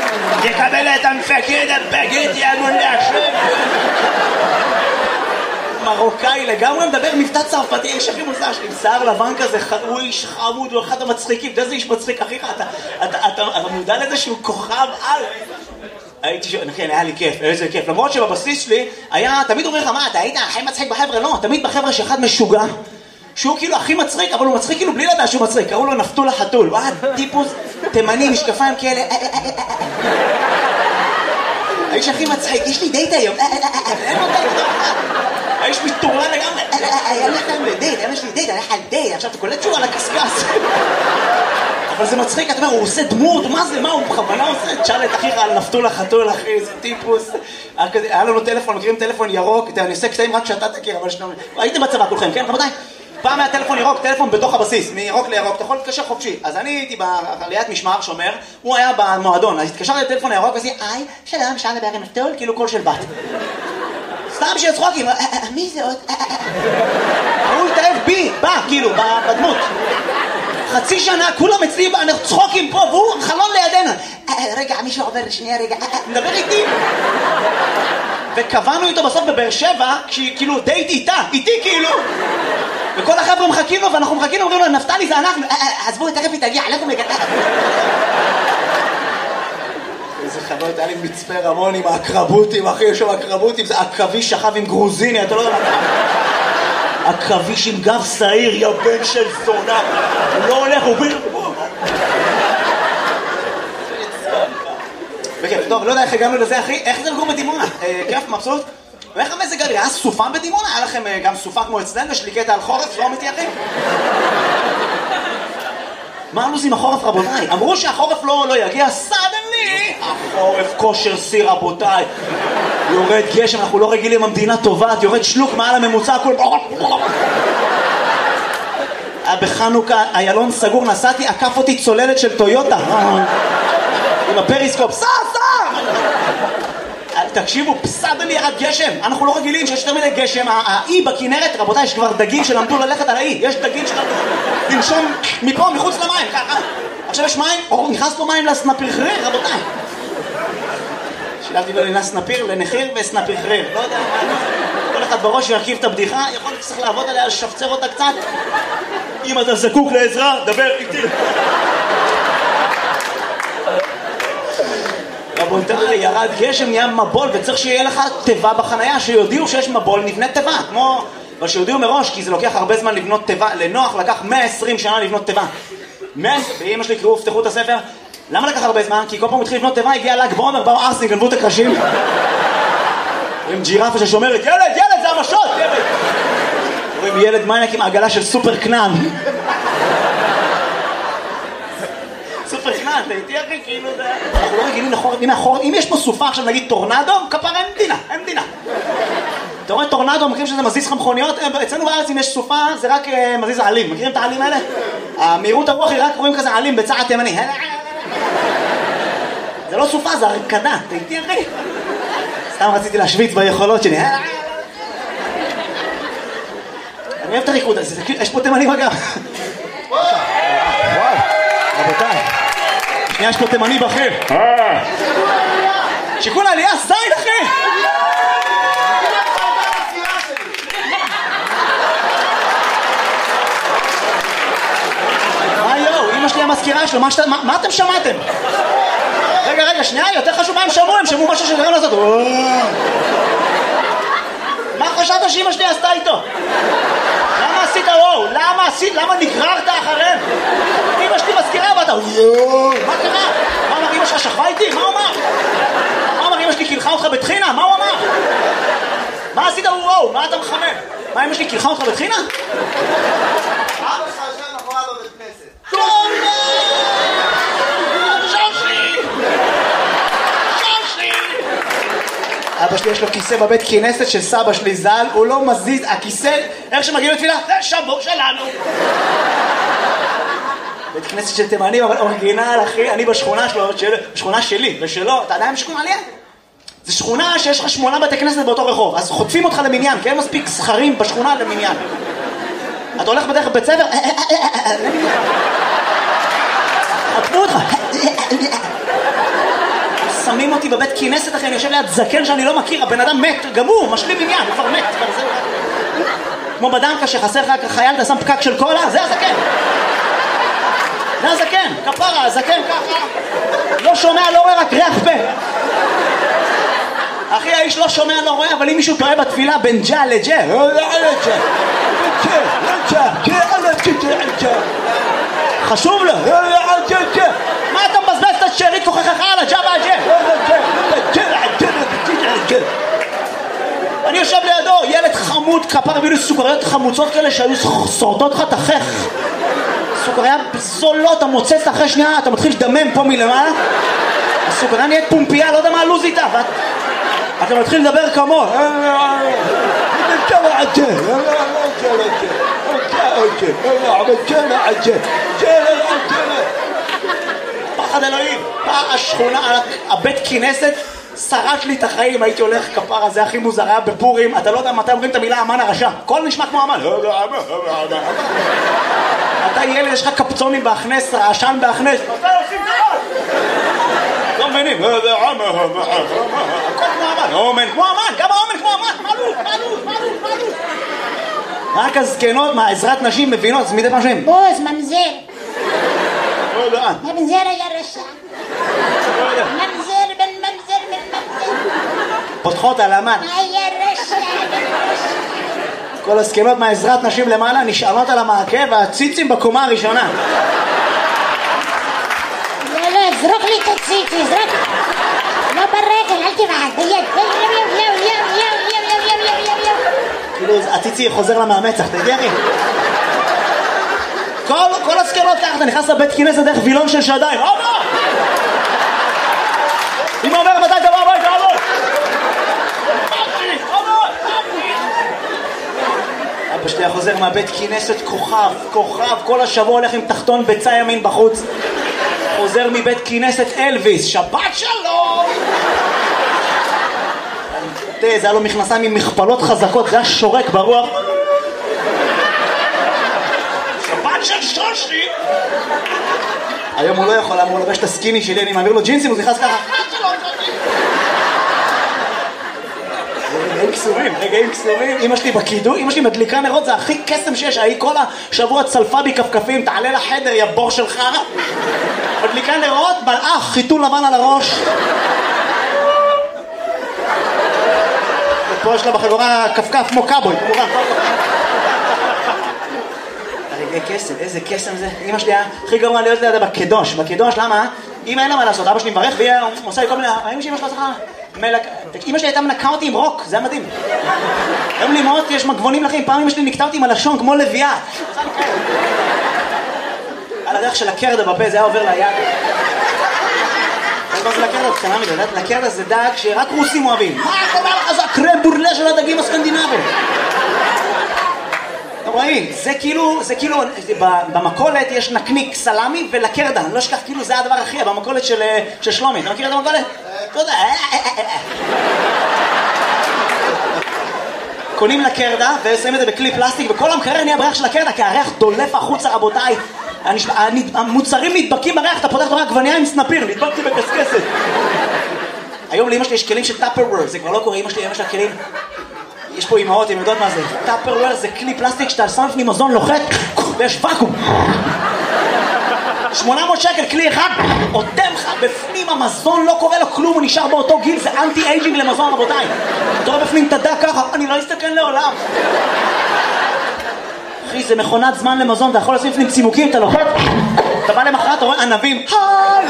יקבל את המפקד הבגט יענון להשם. מרוקאי לגמרי מדבר מבטא צרפתי, איש הכי מוזר שלי, עם שיער לבן כזה, הוא איש חמוד, הוא אחד המצחיקים, אתה איזה איש מצחיק, אחיך, אתה מודע לזה שהוא כוכב על... כן, היה לי כיף, איזה כיף, למרות שבבסיס שלי היה, תמיד אומר לך, מה, אתה היית הכי מצחיק בחבר'ה? לא, תמיד בחבר'ה שאחד משוגע, שהוא כאילו הכי מצחיק, אבל הוא מצחיק כאילו בלי לדעת שהוא מצחיק, קראו לו נפתול החתול, הוא היה טיפוס תימני, משקפיים כאלה, האיש הכי מצחיק, יש לי דייט היום, אין לו דייט, האיש מתורלה לגמרי, יש לי דייט, אני הלך על דייט, עכשיו אתה קולט שהוא על הקסקס. אבל זה מצחיק, אתה אומר, הוא עושה דמות, מה זה, מה הוא בכוונה עושה? תשאל את אחיך על נפתול החתול, אחי, זה טיפוס. היה לנו טלפון, מכירים טלפון ירוק, אני עושה קטעים רק שאתה תכיר, אבל הייתם בצבא כולכם, כן, רבותיי? פעם היה טלפון ירוק, טלפון בתוך הבסיס, מירוק לירוק, אתה יכול להתקשר חופשי. אז אני הייתי בעליית משמר שומר, הוא היה במועדון, אז התקשרתי לטלפון הירוק ועשיתי, היי, שלום, אפשר לדבר עם נפתול, כאילו קול של בת. סתם בשביל צחוקים, מי זה עוד? הוא התאהב בי, בא, כאילו, בדמות. חצי שנה, כולם אצלי, אנחנו צחוקים פה, והוא חלון לידינו. רגע, מישהו עובר, שנייה, רגע, מדבר איתי. וקבענו איתו בסוף בבאר שבע, כאילו דייט איתי כאילו. וכל החבר'ה מחכים לו, ואנחנו מחכים לו, אומרים לו, נפתלי זה אנחנו, עזבו, תכף היא תגיע, אנחנו מגדל. איזה חוויות, היה לי מצפה רמון עם האקרבוטים, אחי, יש שם אקרבוטים, זה עכביש שכב עם גרוזיני, אתה לא יודע מה. עכביש עם גב שעיר, יא בן של זונה, הוא לא הולך, הוא ביר... בכיף, טוב, לא יודע איך הגענו לזה, אחי, איך זה לגור בדימונה? כיף, מבסוט? ואיך המזג האוויר? היה סופה בדימונה? היה לכם גם סופה כמו אצלנו? יש לי קטע על חורף, לא אמיתי, אחי? מה הלו"ז עם החורף, רבותיי? אמרו שהחורף לא יגיע, סדנלי! החורף כושר סיר, רבותיי. יורד גשם, אנחנו לא רגילים, המדינה טובעת, יורד שלוק מעל הממוצע, הכל... בחנוכה, איילון סגור, נסעתי, עקף אותי צוללת של טויוטה. עם הפריסקופ, סע! תקשיבו, סדנלי ירד גשם, אנחנו לא רגילים שיש יותר מדי גשם, האי בכנרת, רבותיי, יש כבר דגים שלמדו ללכת על האי, יש דגים שלמדו לנשום מפה, מחוץ למים, ככה. עכשיו יש מים, נכנס פה מים לסנפירחריר, רבותיי. שילבתי לו לסנפיר, לנחיר וסנפירחריר, לא יודע, כל אחד בראש ירכיב את הבדיחה, יכול להיות שצריך לעבוד עליה, לשפצר אותה קצת. אם אתה זקוק לעזרה, דבר איתי. רבותיי, ירד גשם, נהיה מבול, וצריך שיהיה לך טבע בחנייה, שיודיעו שיש מבול, נבנה טבע, כמו... אבל שיודיעו מראש, כי זה לוקח הרבה זמן לבנות טבע, לנוח לקח 120 שנה לבנות טבע. ואמא שלי קראו, פתחו את הספר, למה לקח הרבה זמן? כי כל פעם התחיל לבנות טבע, הגיע ל"ג בעומר, באו ארסים, גנבו את הקרשים. רואים ג'ירפה ששומרת, ילד, זה המשות, ילד! רואים ילד מניאק עם עגלה של סופר קנן. סופר קנן, אתה איתי אחי, כאילו זה... אנחנו לא רגילים לחורף, אם יש פה סופה עכשיו נגיד טורנדו, כפרה אין מדינה. אתה רואה טורנדו, מכירים שזה מזיז לך מכוניות? אצלנו בארץ אם יש סופה זה רק מזיז העלים, מכירים את העלים האלה? המהירות הרוח היא רק רואים כזה עלים בצד תימני. זה לא סופה, זה הרקדה, אתה איתי אחי? סתם רציתי להשוויץ ביכולות שלי. אני אוהב את הריקוד הזה, יש פה תימנים אגב. וואו, רבותיי. שנייה, יש פה תימני בכיר. שיקול העלייה, זין אחי! מה יואו, אמא שלי המזכירה שלו, מה אתם שמעתם? רגע, שנייה, יותר חשוב מה הם שמעו, הם שמעו משהו שגרם לעשות. מה חשבת שאמא שלי עשתה איתו? למה עשית וואו? למה נגררת אחריהם? אמא שלי מזכירה ואתה מה קרה? מה אמר אמא שלך שכבה איתי? מה הוא אמר? מה אמר אמא שלי קילחה אותך בתחינה? מה הוא אמר? מה עשית וואו? מה אתה מחמם? מה אמא שלי קילחה אותך בתחינה? אבא שלך יושב מאחוריו בבית כנסת. אבא שלי יש לו כיסא בבית כנסת של סבא שלי ז"ל, הוא לא מזיז, הכיסא, איך שמגיעים לתפילה? זה שבור שלנו. בית כנסת של תימנים, אבל אורגינל, אחי, אני בשכונה שלו, בשכונה שלי ושלו, אתה עדיין בשכונה עליה? זה שכונה שיש לך 8 בתי כנסת באותו רחוב, אז חוטפים אותך למניין, כי אין מספיק שכרים בשכונה למניין. אתה הולך בדרך בית ספר, חטפו אותך. רואים אותי בבית כנסת, אחי, אני יושב ליד זקן שאני לא מכיר, הבן אדם מת, גם הוא, משלים עניין, הוא כבר מת, כמו בדנקה שחסר לך חייל, אתה שם פקק של קולה, זה הזקן. זה הזקן, כפרה, הזקן ככה, לא שומע, לא רואה, רק ריח פה. אחי, האיש לא שומע, לא רואה, אבל אם מישהו טועה בתפילה בין ג'ה לג'ה, חשוב לו, מה אתה מבזבז את השארית כוחך על הג'ה והג'ה? אני יושב לידו, ילד חמוד, כפר בילו סוכריות חמוצות כאלה שהיו שורדות לך תחך. סוכריה זולות, אתה מוצץ אחרי שנייה, אתה מתחיל לדמם פה מלמעלה. הסוכריה נהיית פומפייה, לא יודע מה הלוז איתה, אתה מתחיל לדבר כמו פחד אלוהים, השכונה, הבית כנסת שרש לי את החיים, הייתי הולך כפרה, זה הכי מוזר, היה בפורים, אתה לא יודע מתי אומרים את המילה אמן הרשע, הכל נשמע כמו אמן. אתה ילד, יש לך קפצונים בהכנס, רעשן בהכנס, מתי עושים דבר? לא מבינים, הכל כמו אמן, אומן כמו אמן, גם האומן כמו אמן, מעלו. רק הזקנות, מה, עזרת נשים מבינות, אז מדי פעם שהם בוז, ממזר. ממזר היה רשע. ממזר בן ממזר בן ממזר. פותחות על אמן. היה רשע בן רשע. כל הזקנות מהעזרת נשים למעלה נשארות על המעקה והציצים בקומה הראשונה. לא, זרוק לי את הציצי, זרוק. לא ברגל, אל תבעד, ביד. כאילו הציצי חוזר למאמצח, תגידי. כל הזקנות ככה, אתה נכנס לבית כנסת דרך וילון של שדיים. אבא! אמא אומר מתי תבוא הביתה, אבא! אבא שלי חוזר מהבית כנסת כוכב, כל השבוע הולך עם תחתון ביצה ימין בחוץ. חוזר מבית כנסת אלוויס, שבת שלום! זה היה לו מכנסיים עם מכפלות חזקות, זה היה שורק ברוח. שבת של שושי! היום הוא לא יכול, הוא לבש את הסקיני שלי, אני מעביר לו ג'ינסים, הוא נכנס ככה. רגעים קסומים, אמא שלי בקידוי, אמא שלי מדליקה נרות, זה הכי קסם שיש, היא כל השבוע צלפה בי כפכפים, תעלה לחדר, יא בור של חרא. מדליקה נרות, מלאך, חיתול לבן על הראש. ופה יש לה בחגורה כפכף כמו קאבוי, כמובן. רגעי קסם, איזה קסם זה. אמא שלי הכי גרוע להיות לידה בקדוש, למה? אמא אין לה מה לעשות, אבא שלי מברך והיא עושה לי כל מיני, האם שאמא שלה צריכה אמא שלי הייתה מנקה אותי עם רוק, זה היה מדהים. היום לימות יש מגבונים לכם, פעם אמא שלי נקטה אותי עם הלשון כמו לביאה. על הדרך של הקרדה בפה, זה היה עובר ליד. זה לקרדה, קטנה מדי, לקרדה זה דג שרק רוסים אוהבים. מה קורה לך? זה הקרם בורלה של הדגים הסקנדינבים. אתם רואים, זה כאילו, במקולת יש נקניק סלמי ולקרדה, אני לא אשכח, כאילו זה הדבר הכי, במקולת של שלומי, אתה מכיר את המקולת? תודה. קונים לקרדה ושמים את זה בכלי פלסטיק וכל המקרר נהיה בריח של הקרדה כי הריח דולף החוצה רבותיי. המוצרים נדבקים בריח, אתה פותח את הריח גווניה עם סנפיר, נדבקתי בקסקסת. היום לאמא שלי יש כלים של טאפרוור, זה כבר לא קורה, אמא שלי כלים. יש פה אמהות, הם יודעות מה זה. טאפרוור זה כלי פלסטיק שאתה שם לפני מזון לוחת ויש ואקום. 800 שקל, כלי אחד, עותם לך בפנים המזון, לא קורה לו כלום, הוא נשאר באותו גיל, זה אנטי אייג'ינג למזון רבותיי. אתה רואה בפנים תדע ככה, אני לא אסתכן לעולם. אחי, זה מכונת זמן למזון, אתה יכול לשים לפנים צימוקים, אתה לוחת, אתה בא למחרת, אתה רואה ענבים,